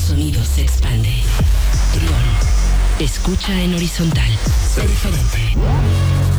sonido se expande. Trión. Escucha en horizontal. Sé diferente.